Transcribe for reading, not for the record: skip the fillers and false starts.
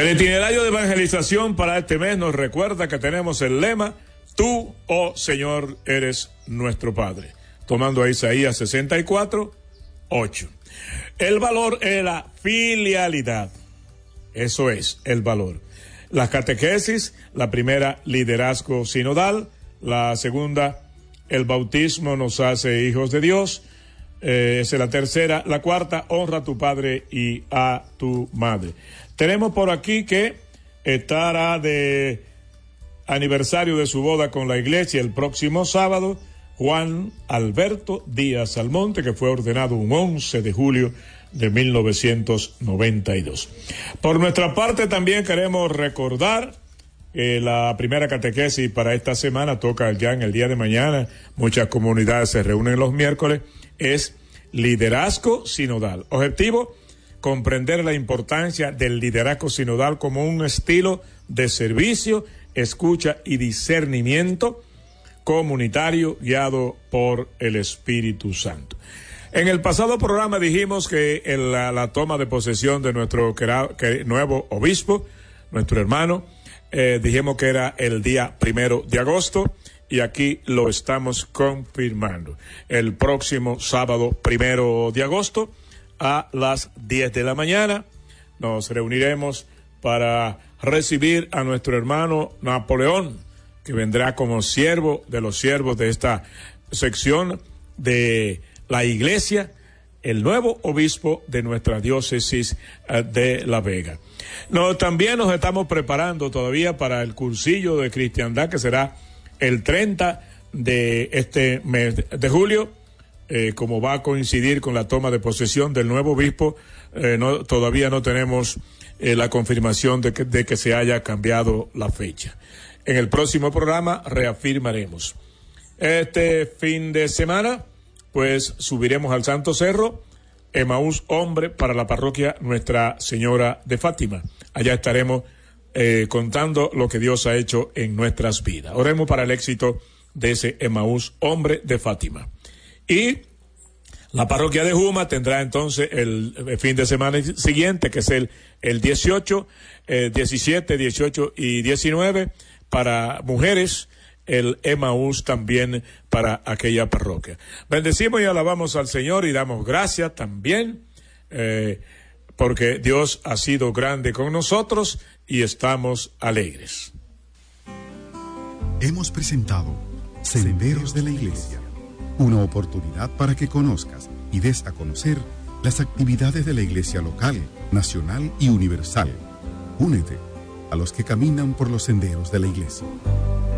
El itinerario de evangelización para este mes nos recuerda que tenemos el lema: Tú, oh Señor, eres nuestro Padre. Tomando a Isaías 64:8. El valor es la filialidad. Eso es el valor. Las catequesis, la primera, liderazgo sinodal. La segunda, el bautismo nos hace hijos de Dios. Esa es la tercera. La cuarta, honra a tu padre y a tu madre. Tenemos por aquí que estará de aniversario de su boda con la iglesia el próximo sábado Juan Alberto Díaz Almonte, que fue ordenado un 11 de julio de 1992. Por nuestra parte también queremos recordar que la primera catequesis para esta semana toca ya en el día de mañana. Muchas comunidades se reúnen los miércoles. Es liderazgo sinodal. Objetivo: comprender la importancia del liderazgo sinodal como un estilo de servicio, escucha y discernimiento comunitario guiado por el Espíritu Santo. En el pasado programa dijimos que la toma de posesión de nuestro nuevo obispo, nuestro hermano, dijimos que era el día 1 de agosto, y aquí lo estamos confirmando. El próximo sábado 1 de agosto a las 10 de la mañana nos reuniremos para recibir a nuestro hermano Napoleón, que vendrá como siervo de los siervos de esta sección de la iglesia, el nuevo obispo de nuestra diócesis de La Vega. También nos estamos preparando todavía para el cursillo de cristiandad, que será el 30 de este mes de julio. Como va a coincidir con la toma de posesión del nuevo obispo, todavía no tenemos la confirmación de que se haya cambiado la fecha. En el próximo programa reafirmaremos. Este fin de semana, pues subiremos al Santo Cerro, Emaús Hombre, para la parroquia Nuestra Señora de Fátima. Allá estaremos contando lo que Dios ha hecho en nuestras vidas. Oremos para el éxito de ese Emaús Hombre de Fátima. Y la parroquia de Juma tendrá entonces el fin de semana siguiente, que es el 18, 17, 18 y 19, para mujeres, el Emaús también para aquella parroquia. Bendecimos y alabamos al Señor y damos gracias también, porque Dios ha sido grande con nosotros y estamos alegres. Hemos presentado Senderos de la Iglesia, una oportunidad para que conozcas y des a conocer las actividades de la Iglesia local, nacional y universal. Únete a los que caminan por los senderos de la Iglesia.